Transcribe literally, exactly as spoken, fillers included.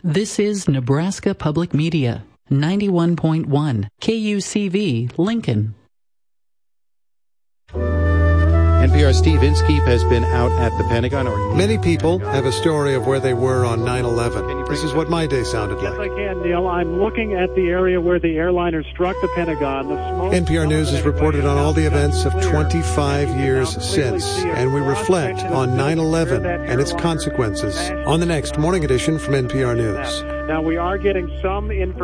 This is Nebraska Public Media, ninety-one point one K U C V, Lincoln. N P R's Steve Inskeep has been out at the Pentagon. Or Many people have a story of where they were on nine eleven. This is what my day sounded Yes, like. I can, Neil. I'm looking at the area where the airliner struck the Pentagon. The smoke N P R News has reported on all the events of twenty-five years since, and we reflect on nine eleven and its consequences on the next Morning Edition from N P R News. Now, we are getting some information.